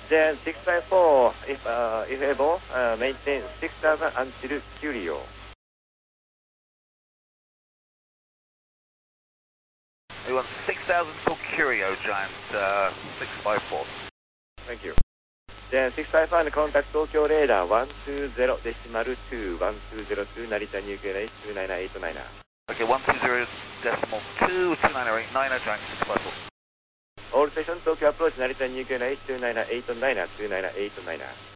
Then 654, if able, maintain 6000 until Curio. We want 6,000 till Curio, Giant 654. Thank you. Then 655 contact Tokyo radar 120.2, 1202 Narita Nuclear 29889. Okay, 120.2, 29089, Giant 654. All station Tokyo approach Narita Nuclear 29889, 29889.